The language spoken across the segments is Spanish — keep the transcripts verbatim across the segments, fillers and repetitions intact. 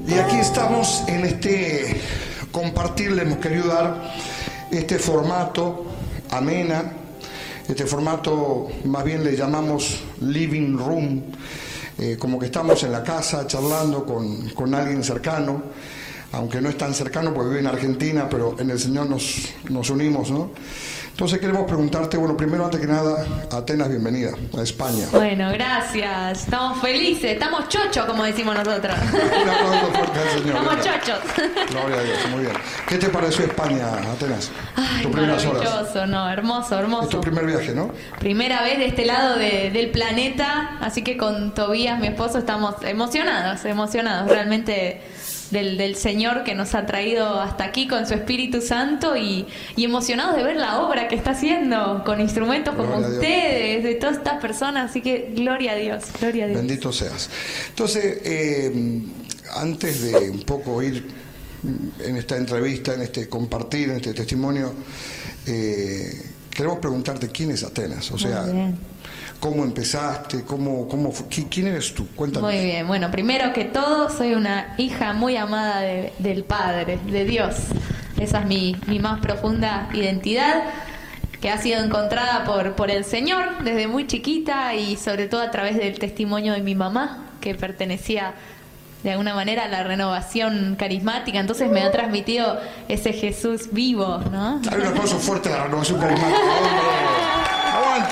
Y aquí estamos en este compartir, le hemos querido dar este formato amena, este formato más bien le llamamos living room, eh, como que estamos en la casa charlando con, con alguien cercano, aunque no es tan cercano porque vive en Argentina, pero en el Señor nos, nos unimos, ¿no? Entonces queremos preguntarte, bueno, primero, antes que nada, Atenas, bienvenida a España. Bueno, gracias. Estamos felices, estamos chochos, como decimos nosotros. Un aplauso fuerte al Señor. Estamos Venga. chochos. Gloria a Dios, muy bien. ¿Qué te pareció España, Atenas? Ay, Tus primeras horas. maravilloso, no, hermoso, hermoso. Es tu primer viaje, ¿no? Primera vez de este lado de- del planeta, así que con Tobías, mi esposo, estamos emocionados, emocionados realmente del, del Señor que nos ha traído hasta aquí con su Espíritu Santo y, y emocionados de ver la obra que está haciendo con instrumentos como Gloria a Dios. ustedes, de todas estas personas, así que gloria a Dios, gloria a Dios. Bendito seas. Entonces, eh, antes de un poco ir en esta entrevista, en este compartir, en este testimonio, eh, queremos preguntarte quién es Atenas, o sea, Muy bien. cómo empezaste, cómo, cómo, fu- qui- quién eres tú, cuéntanos. Muy bien, bueno, primero que todo soy una hija muy amada de- del Padre, de Dios. Esa es mi, mi más profunda identidad, que ha sido encontrada por, por el Señor desde muy chiquita y sobre todo a través del testimonio de mi mamá, que pertenecía de alguna manera a la renovación carismática, entonces me ha transmitido ese Jesús vivo, ¿no? Hay un aplauso fuerte a la renovación carismática. ¡Hombre! ¡Aguante!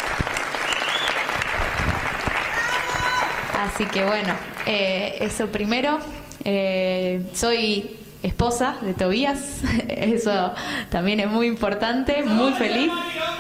Así que bueno, eh, eso primero. Eh, soy esposa de Tobías, eso también es muy importante, muy feliz.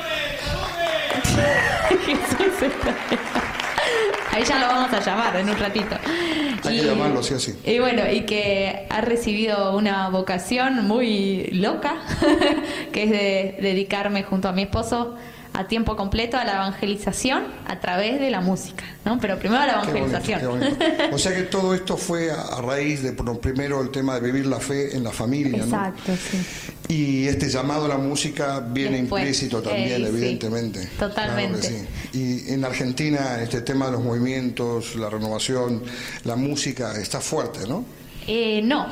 Jesús está- Ahí ya lo vamos a llamar en un ratito. Hay que llamarlo, sí o sí. Y bueno, y que ha recibido una vocación muy loca, que es de dedicarme junto a mi esposo a tiempo completo a la evangelización a través de la música, ¿no? Pero primero a la Qué bonito, evangelización. qué bonito. O sea que todo esto fue a, a raíz de, bueno, primero el tema de vivir la fe en la familia, ¿no? Exacto, sí. Y este llamado a la música viene Después, implícito también, eh, sí, evidentemente. totalmente. Claro que sí. Y en Argentina este tema de los movimientos, la renovación, la música está fuerte, ¿no? Eh, no,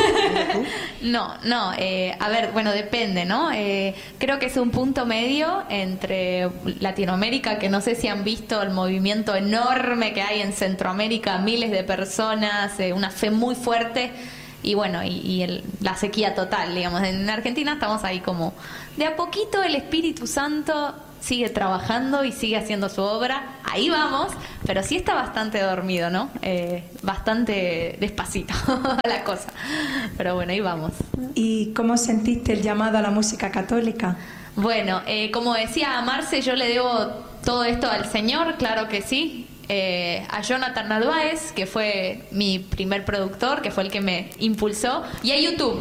no, no. Eh, a ver, bueno, depende, ¿no? Eh, creo que es un punto medio entre Latinoamérica, que no sé si han visto el movimiento enorme que hay en Centroamérica, miles de personas, eh, una fe muy fuerte. Y bueno, y, y el- la sequía total, digamos. En Argentina estamos ahí como de a poquito el Espíritu Santo sigue trabajando y sigue haciendo su obra. Ahí vamos, pero sí está bastante dormido, ¿no? Eh, bastante despacito la cosa. Pero bueno, ahí vamos. ¿Y cómo sentiste el llamado a la música católica? Bueno, eh, como decía Marce, yo le debo todo esto al Señor, claro que sí. Eh, a Jonathan Narváez, que fue mi primer productor, que fue el que me impulsó, y a YouTube.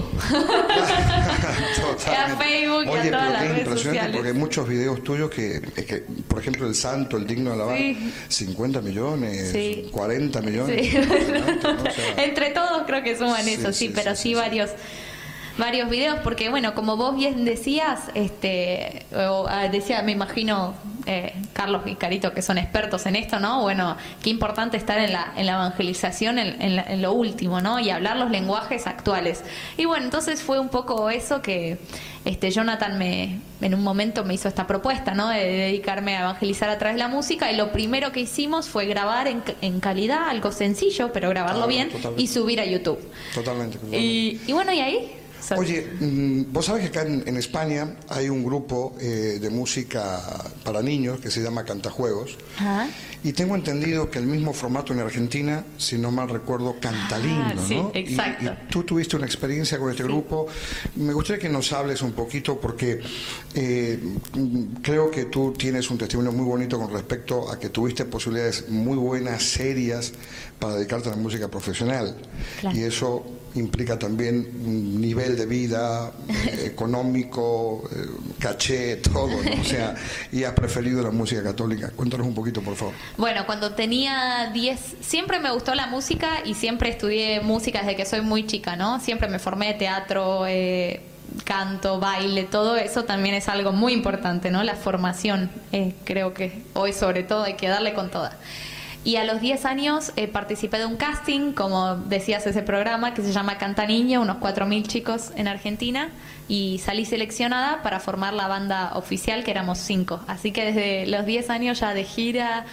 Totalmente. A Facebook y a Oye, todas pero las qué redes impresionante sociales. porque hay muchos videos tuyos que, es que, por ejemplo, el santo, el digno de alabar, Sí. cincuenta millones, Sí. cuarenta millones. Sí. Impresionante, ¿no? O sea, Entre todos creo que suman Sí, eso, sí, sí, pero sí, sí, sí, varios varios videos, porque bueno, como vos bien decías, este o, ah, decía, me imagino eh, Carlos y Carito, que son expertos en esto, ¿no? Bueno, qué importante estar en la en la evangelización, en, en la- en lo último, ¿no? Y hablar los lenguajes actuales. Y bueno, entonces fue un poco eso que este Jonathan me en un momento me hizo esta propuesta, ¿no? De dedicarme a evangelizar a través de la música, y lo primero que hicimos fue grabar en, en calidad, algo sencillo, pero grabarlo Claro, bien totalmente. y subir a YouTube. Totalmente. totalmente. Y, y bueno, y ahí. soy- Oye, mm, vos sabés que acá en, en España hay un grupo eh, de música para niños que se llama Cantajuegos. Ajá. Y tengo entendido que el mismo formato en Argentina, si no mal recuerdo, Cantalindo, Ah, sí, ¿no? Y- exacto. Y, tú tuviste una experiencia con este grupo. Me gustaría que nos hables un poquito porque eh, mm, creo que tú tienes un testimonio muy bonito con respecto a que tuviste posibilidades muy buenas, serias, para dedicarte a la música profesional. Claro. Y eso implica también un nivel de vida eh, económico, eh, caché, todo, ¿no? O sea, y has preferido la música católica. Cuéntanos un poquito, por favor. Bueno, cuando tenía diez, siempre me gustó la música y siempre estudié música desde que soy muy chica, ¿no? Siempre me formé de teatro, eh, canto, baile, todo eso también es algo muy importante, ¿no? La formación, eh, creo que hoy sobre todo hay que darle con toda. Y a los diez años eh, participé de un casting, como decías, ese programa que se llama Canta Niño, unos cuatro mil chicos en Argentina, y salí seleccionada para formar la banda oficial, que éramos cinco. Así que desde los diez años ya de gira,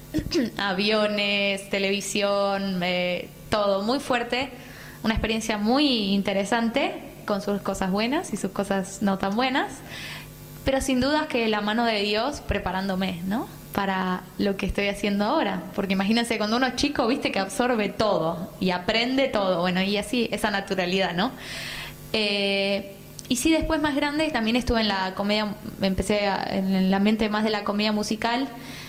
aviones, televisión, eh, todo muy fuerte, una experiencia muy interesante, con sus cosas buenas y sus cosas no tan buenas, pero sin dudas que la mano de Dios preparándome, ¿no?, para lo que estoy haciendo ahora, porque imagínense, cuando uno es chico, viste que absorbe todo y aprende todo, bueno, y así, esa naturalidad, ¿no? Eh, y sí, después más grande también estuve en la comedia, empecé a, en el ambiente más de la comedia musical,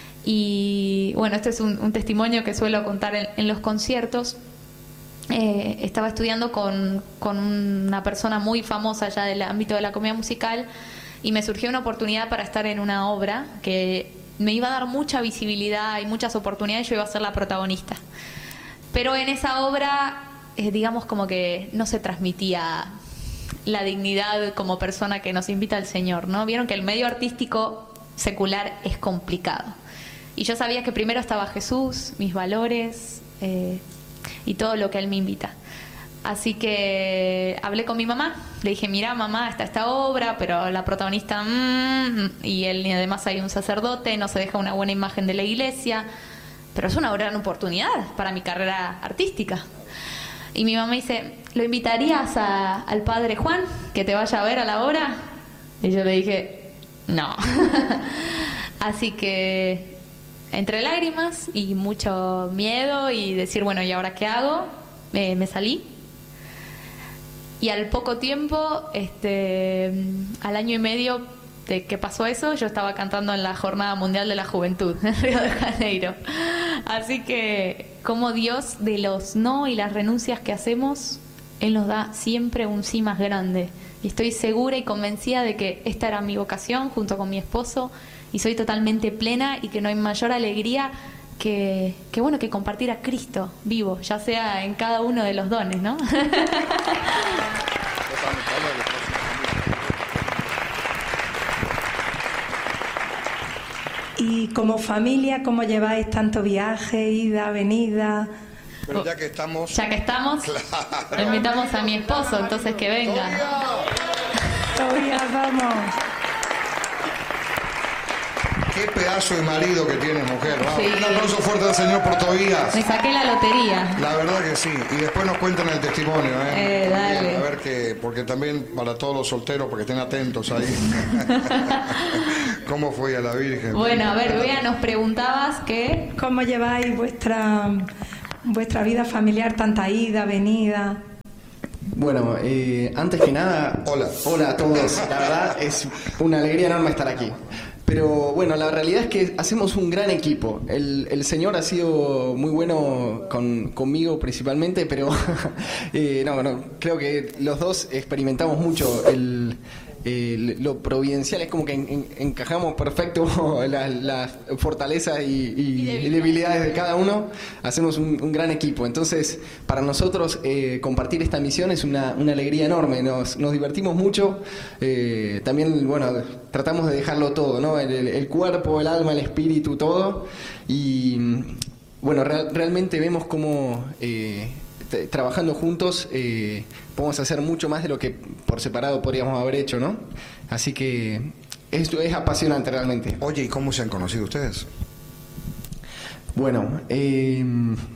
y bueno, este es un, un testimonio que suelo contar en, en los conciertos. Eh, estaba estudiando con, con una persona muy famosa ya del ámbito de la comedia musical, y me surgió una oportunidad para estar en una obra que me iba a dar mucha visibilidad y muchas oportunidades. Yo iba a ser la protagonista, pero en esa obra eh, digamos como que no se transmitía la dignidad como persona que nos invita el Señor, ¿no? Vieron que el medio artístico secular es complicado, y yo sabía que primero estaba Jesús, mis valores eh, y todo lo que Él me invita. Así que hablé con mi mamá, le dije, mira mamá, está esta obra, pero la protagonista, mmm, y él, y además hay un sacerdote, no se deja una buena imagen de la iglesia, pero es una gran oportunidad para mi carrera artística. Y mi mamá dice, ¿lo invitarías a, al padre Juan, que te vaya a ver a la obra? Y yo le dije, no. Así que entre lágrimas y mucho miedo y decir, bueno, ¿y ahora qué hago? Eh, me salí. Y al poco tiempo, este, al año y medio de que pasó eso, yo estaba cantando en la Jornada Mundial de la Juventud en Río de Janeiro. Así que, como Dios, de los no y las renuncias que hacemos, Él nos da siempre un sí más grande. Y estoy segura y convencida de que esta era mi vocación junto con mi esposo, y soy totalmente plena, y que no hay mayor alegría que, que bueno, que compartir a Cristo vivo, ya sea en cada uno de los dones, ¿no? Y como familia, ¿cómo lleváis tanto viaje, ida, venida? Pero ya que estamos... Ya que estamos, claro, invitamos a mi esposo, entonces que venga. Todavía vamos. Qué pedazo de marido que tienes, mujer. Vamos. Sí. Un aplauso fuerte al Señor por Tobías. Me saqué la lotería. La verdad que sí. Y después nos cuentan el testimonio, ¿eh? Eh, dale. Bien, a ver que, porque también para todos los solteros, porque estén atentos ahí. ¿Cómo fue a la Virgen? Bueno, a ver, Bea, nos preguntabas que... ¿Cómo lleváis vuestra, vuestra vida familiar, tanta ida, venida? Bueno, eh, antes que nada, hola. Hola a todos. La verdad es una alegría enorme estar aquí. Pero bueno, la realidad es que hacemos un gran equipo. El, el Señor ha sido muy bueno con, conmigo principalmente, pero eh, no, no, creo que los dos experimentamos mucho el, el, lo providencial. Es como que en, en, encajamos perfecto las la fortalezas y, y, y debilidades de cada uno. Hacemos un, un gran equipo. Entonces, para nosotros eh, compartir esta misión es una, una alegría enorme. Nos, nos divertimos mucho. Eh, también, bueno, tratamos de dejarlo todo, ¿no? El, el, el cuerpo, el alma, el espíritu, todo. Y bueno, real, realmente vemos cómo eh, t- trabajando juntos eh, podemos hacer mucho más de lo que por separado podríamos haber hecho, ¿no? Así que esto es apasionante realmente. Oye, ¿y cómo se han conocido ustedes? Bueno, eh,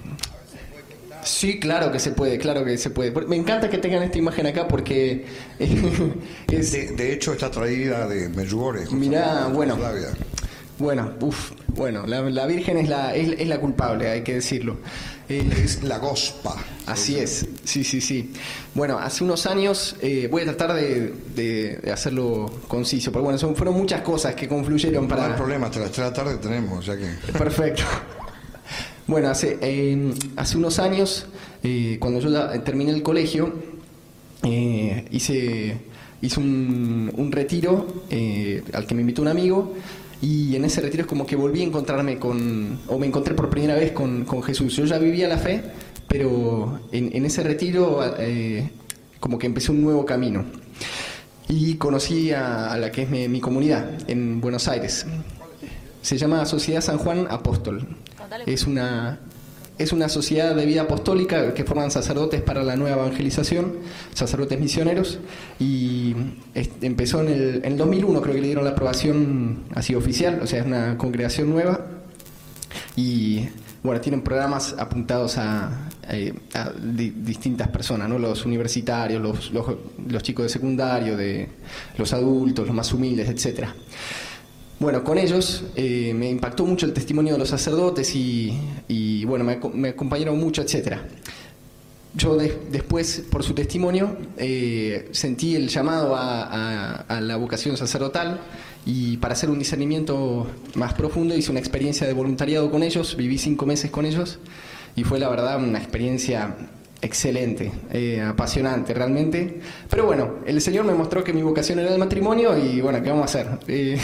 sí, claro que se puede, claro que se puede. Me encanta que tengan esta imagen acá porque es... De, de hecho, está traída de Medjugorje. Mirá, bueno, bueno, uff, bueno, la, la Virgen es la, es, es la culpable, hay que decirlo. Eh, es la gospa. Así es, sí, sí, sí. Bueno, hace unos años, eh, voy a tratar de, de, de hacerlo conciso, pero bueno, son, fueron muchas cosas que confluyeron para... No hay problema, hasta las tres de la tarde tenemos, o sea que... Perfecto. Bueno, hace, eh, hace unos años, eh, cuando yo ya terminé el colegio, eh, hice, hice un, un retiro eh, al que me invitó un amigo, y en ese retiro es como que volví a encontrarme con, o me encontré por primera vez con, con Jesús. Yo ya vivía la fe, pero en, en ese retiro eh, como que empecé un nuevo camino. Y conocí a, a la que es mi, mi comunidad en Buenos Aires. Se llama Sociedad San Juan Apóstol. es una, es una sociedad de vida apostólica que forman sacerdotes para la nueva evangelización, sacerdotes misioneros, y es, empezó en el, en el dos mil uno, creo que le dieron la aprobación así oficial, o sea, es una congregación nueva, y bueno, tienen programas apuntados a, a, a di, distintas personas, ¿no? Los universitarios, los, los, los chicos de secundario, de los adultos, los más humildes, etcétera. Bueno, con ellos eh, me impactó mucho el testimonio de los sacerdotes y, y bueno, me, me acompañaron mucho, etcétera. Yo de, después, por su testimonio, eh, sentí el llamado a, a, a la vocación sacerdotal, y para hacer un discernimiento más profundo hice una experiencia de voluntariado con ellos, viví cinco meses con ellos y fue la verdad una experiencia excelente, eh, apasionante realmente. Pero bueno, el Señor me mostró que mi vocación era el matrimonio y bueno, ¿qué vamos a hacer? Eh...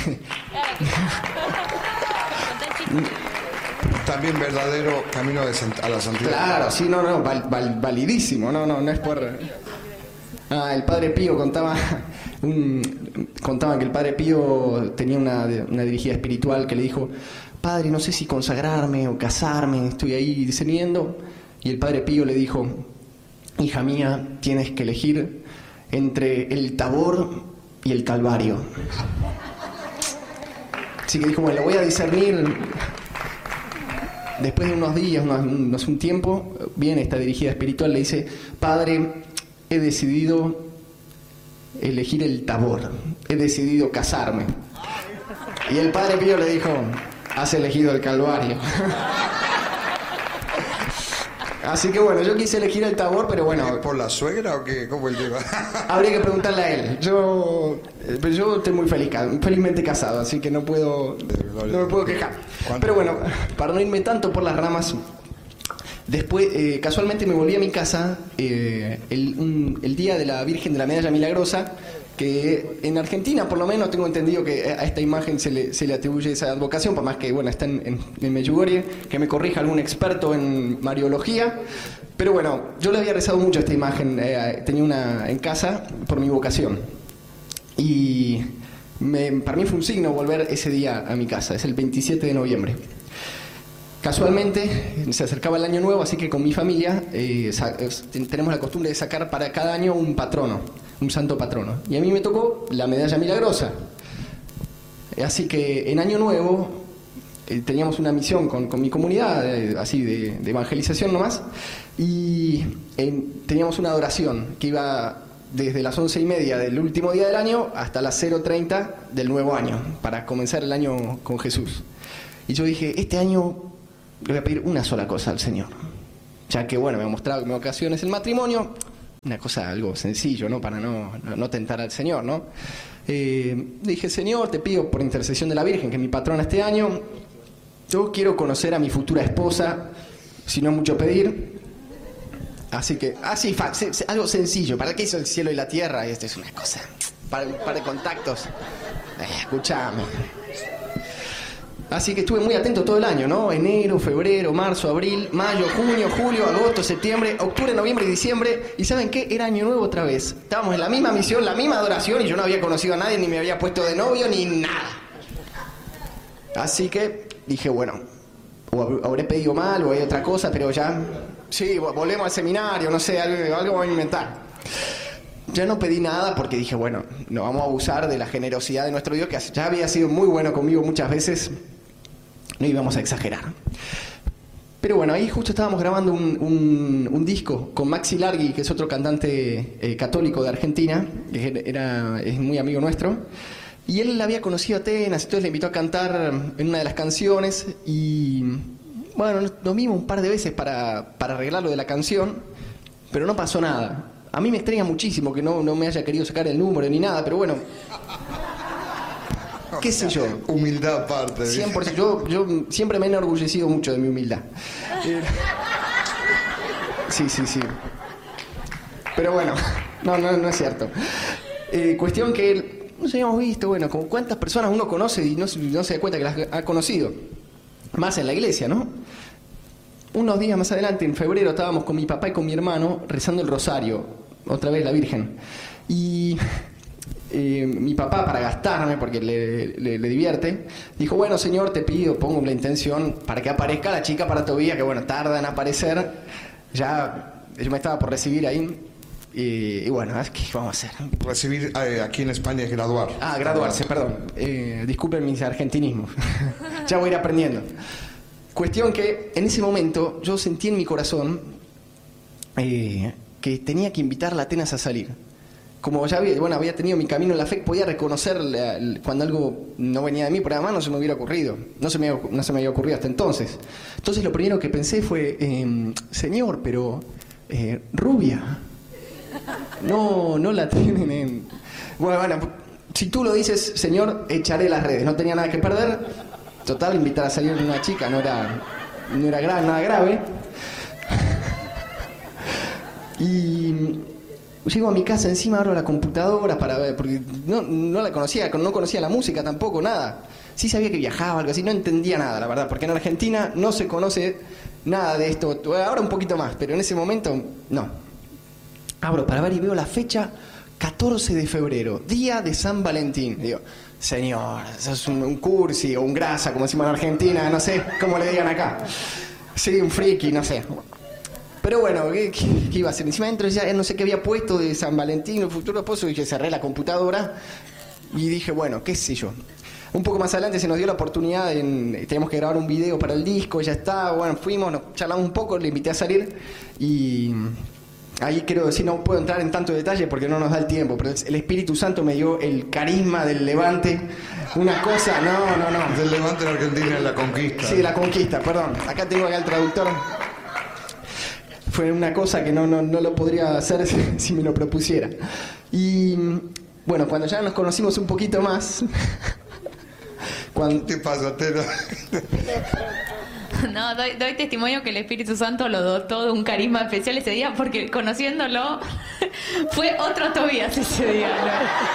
También verdadero camino de a la santidad. Claro, sí, no, no, val, val, validísimo, no, no, no es por... Ah, el Padre Pío contaba, un, contaba que el Padre Pío tenía una, una dirigida espiritual que le dijo: Padre, no sé si consagrarme o casarme, estoy ahí discerniendo. Y el Padre Pío le dijo: hija mía, tienes que elegir entre el Tabor y el Calvario. Así que dijo: bueno, lo voy a discernir. Después de unos días, unos, unos, un tiempo, viene esta dirigida espiritual, le dice: Padre, he decidido elegir el Tabor, he decidido casarme. Y el Padre Pío le dijo: has elegido el Calvario. Así que bueno, yo quise elegir el Tabor, pero bueno... ¿Por la suegra o qué? ¿Cómo el tema? Habría que preguntarle a él. Yo, pero yo estoy muy feliz, felizmente casado, así que no puedo, no me puedo quejar. Pero bueno, para no irme tanto por las ramas... Después, eh, casualmente me volví a mi casa eh, el, un, el día de la Virgen de la Medalla Milagrosa, que en Argentina, por lo menos, tengo entendido que a esta imagen se le, se le atribuye esa advocación, por más que, bueno, está en, en, en Medjugorje, que me corrija algún experto en mariología. Pero bueno, yo le había rezado mucho a esta imagen, eh, tenía una en casa por mi vocación. Y me, para mí fue un signo volver ese día a mi casa, es el veintisiete de noviembre. Casualmente se acercaba el año nuevo, así que con mi familia eh, tenemos la costumbre de sacar para cada año un patrono, un santo patrono. Y a mí me tocó la Medalla Milagrosa. Así que en año nuevo eh, teníamos una misión con, con mi comunidad, eh, así de, de evangelización nomás, y eh, teníamos una adoración que iba desde las once y media del último día del año hasta las cero treinta del nuevo año, para comenzar el año con Jesús. Y yo dije, este año... le voy a pedir una sola cosa al Señor, ya que bueno, me ha mostrado que mi vocación es el matrimonio, una cosa algo sencillo, ¿no? Para no, no, no tentar al Señor, ¿no? Eh, dije: Señor, te pido por intercesión de la Virgen, que es mi patrona este año, yo quiero conocer a mi futura esposa, si no es mucho pedir. Así que, así, ah, sí, algo sencillo, ¿para qué hizo el cielo y la tierra? Y esto es una cosa, para un par de contactos. Eh, escuchame. Así que estuve muy atento todo el año, ¿no? Enero, febrero, marzo, abril, mayo, junio, julio, agosto, septiembre, octubre, noviembre y diciembre. ¿Y saben qué? Era año nuevo otra vez. Estábamos en la misma misión, la misma adoración, y yo no había conocido a nadie, ni me había puesto de novio, ni nada. Así que dije, bueno, o habré pedido mal o hay otra cosa, pero ya... sí, volvemos al seminario, no sé, algo, algo voy a inventar. Ya no pedí nada porque dije, bueno, no vamos a abusar de la generosidad de nuestro Dios, que ya había sido muy bueno conmigo muchas veces. No íbamos a exagerar. Pero bueno, ahí justo estábamos grabando un, un, un disco con Maxi Largui, que es otro cantante eh, católico de Argentina, que era, es muy amigo nuestro. Y él había conocido a Atenas, entonces le invitó a cantar en una de las canciones. Y bueno, nos vimos un par de veces para, para arreglar lo de la canción, pero no pasó nada. A mí me extraña muchísimo que no, no me haya querido sacar el número ni nada, pero bueno... qué sé yo. Humildad aparte. cien por ciento. Yo, yo siempre me he enorgullecido mucho de mi humildad. Eh, sí, sí, sí. Pero bueno, no, no, no es cierto. Eh, cuestión que nos habíamos visto, bueno, como cuántas personas uno conoce y no, no se da cuenta que las ha conocido. Más en la iglesia, ¿no? Unos días más adelante, en febrero, estábamos con mi papá y con mi hermano rezando el rosario, otra vez la Virgen. Y eh, mi papá, para gastarme, porque le, le, le divierte, dijo, bueno, señor, te pido, pongo la intención para que aparezca la chica para Tobías, que bueno, tarda en aparecer. Ya yo me estaba por recibir ahí. Y, y bueno, ¿qué vamos a hacer? Recibir eh, aquí en España es graduar. Ah, graduarse, perdón. Eh, disculpen mis argentinismos. Ya voy a ir aprendiendo. Cuestión que en ese momento yo sentí en mi corazón eh, que tenía que invitarla a Atenas a salir. Como ya había, bueno, había tenido mi camino en la fe, podía reconocer la, la, cuando algo no venía de mí, pero además no se me hubiera ocurrido. No se me, no se me había ocurrido hasta entonces. Entonces lo primero que pensé fue, eh, señor, pero eh, rubia. No, no la tienen en... Bueno, bueno, si tú lo dices, señor, echaré las redes. No tenía nada que perder. Total, invitar a salir a una chica no era, no era gra nada grave. Y llego a mi casa, encima abro la computadora para ver, porque no, no la conocía, no conocía la música tampoco, nada. Sí sabía que viajaba, algo así, no entendía nada, la verdad, porque en Argentina no se conoce nada de esto. Ahora un poquito más, pero en ese momento, no. Abro para ver y veo la fecha, catorce de febrero, día de San Valentín. Digo, señor, eso es un, un cursi o un grasa, como decimos en Argentina, no sé cómo le digan acá. Sí, un friki, no sé. Pero bueno, ¿qué, qué, qué iba a hacer? Encima dentro ya no sé qué había puesto de San Valentín, el futuro esposo, y que cerré la computadora y dije, bueno, qué sé yo. Un poco más adelante se nos dio la oportunidad, en, teníamos que grabar un video para el disco, ya está, bueno, fuimos, nos charlamos un poco, le invité a salir y... Ahí quiero decir, no puedo entrar en tanto detalle porque no nos da el tiempo, pero el Espíritu Santo me dio el carisma del Levante, una cosa, no, no, no. Del Levante en Argentina en la conquista. Sí, la conquista, perdón. Acá tengo acá el traductor. Fue una cosa que no, no, no lo podría hacer si, si me lo propusiera. Y bueno, cuando ya nos conocimos un poquito más... Cuando... ¿Qué te pasa, Tena? No, doy, doy testimonio que el Espíritu Santo lo dotó de un carisma especial ese día, porque conociéndolo fue otro Tobías ese día, ¿no?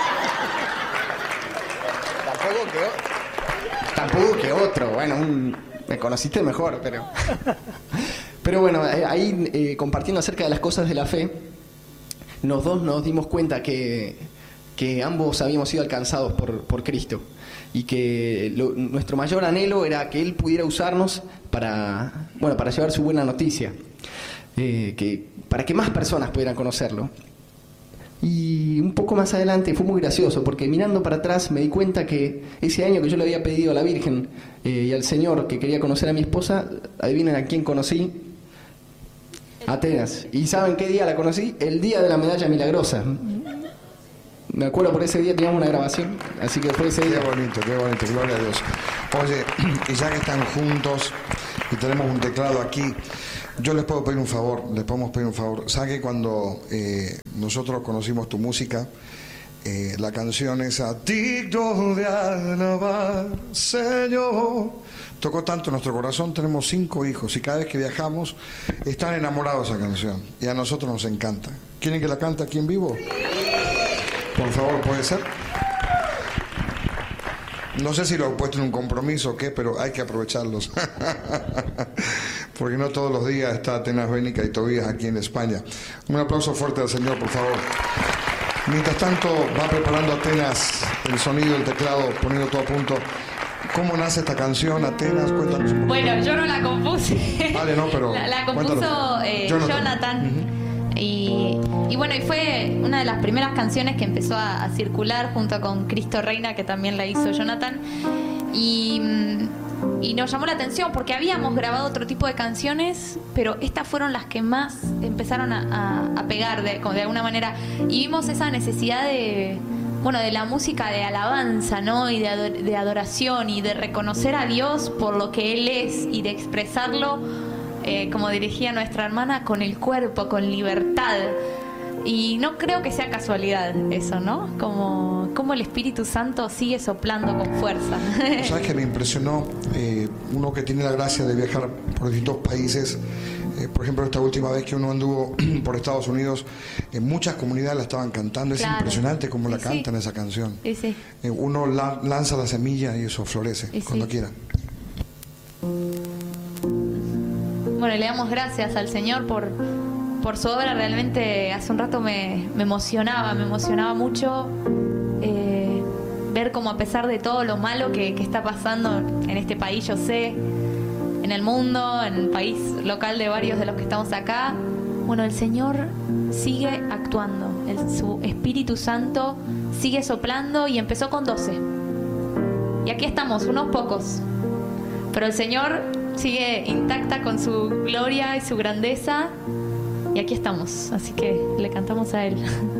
Tampoco que, tampoco que otro, bueno, un, me conociste mejor, pero... Pero bueno, ahí eh, compartiendo acerca de las cosas de la fe, los dos nos dimos cuenta que, que ambos habíamos sido alcanzados por, por Cristo. Y que lo, nuestro mayor anhelo era que Él pudiera usarnos para, bueno, para llevar su buena noticia, eh, que, para que más personas pudieran conocerlo. Y un poco más adelante fue muy gracioso, porque mirando para atrás me di cuenta que ese año que yo le había pedido a la Virgen eh, y al Señor que quería conocer a mi esposa, adivinen a quién conocí. Atenas. ¿Y saben qué día la conocí? El día de la medalla milagrosa. Me acuerdo, por ese día teníamos una grabación, así que fue ese día. Qué bonito, qué bonito, gloria a Dios. Oye, y ya que están juntos y tenemos un teclado aquí, yo les puedo pedir un favor, les podemos pedir un favor. ¿Saben que cuando eh, nosotros conocimos tu música, eh, la canción esa, digno de alabar, Señor, tocó tanto en nuestro corazón? Tenemos cinco hijos y cada vez que viajamos están enamorados de esa canción y a nosotros nos encanta. ¿Quieren que la cante aquí en vivo? Por favor, ¿puede ser? No sé si lo he puesto en un compromiso o qué, pero hay que aprovecharlos. Porque no todos los días está Atenas, Bénica y Tobías aquí en España. Un aplauso fuerte al Señor, por favor. Mientras tanto, va preparando Atenas el sonido, el teclado, poniendo todo a punto. ¿Cómo nace esta canción, Atenas? Cuéntanos un poco. Bueno, yo no la compuse. Vale, no, pero... La, la compuso eh, Jonathan. Jonathan. Uh-huh. Y, y bueno, y fue una de las primeras canciones que empezó a, a circular junto con Cristo Reina, que también la hizo Jonathan. Y, y nos llamó la atención porque habíamos grabado otro tipo de canciones, pero estas fueron las que más empezaron a, a, a pegar de, de alguna manera. Y vimos esa necesidad de, bueno, de la música de alabanza, ¿no? Y de, ador, de adoración y de reconocer a Dios por lo que Él es y de expresarlo. Eh, como dirigía nuestra hermana, con el cuerpo, con libertad. Y no creo que sea casualidad eso, ¿no? Como, como el Espíritu Santo sigue soplando con fuerza. ¿Sabes qué me impresionó? Eh, uno que tiene la gracia de viajar por distintos países, eh, por ejemplo, esta última vez que uno anduvo por Estados Unidos, en muchas comunidades la estaban cantando. Es claro. Impresionante cómo sí, la cantan sí. esa canción. Sí, sí. Eh, uno la, lanza la semilla y eso florece sí, cuando sí. quiera. Bueno, le damos gracias al Señor por, por su obra. Realmente hace un rato me, me emocionaba, me emocionaba mucho ver cómo a pesar de todo lo malo que, que está pasando en este país, yo sé, en el mundo, en el país local de varios de los que estamos acá, bueno, el Señor sigue actuando, el, su Espíritu Santo sigue soplando y empezó con doce. Y aquí estamos, unos pocos, pero el Señor sigue intacta con su gloria y su grandeza, y aquí estamos, así que le cantamos a Él.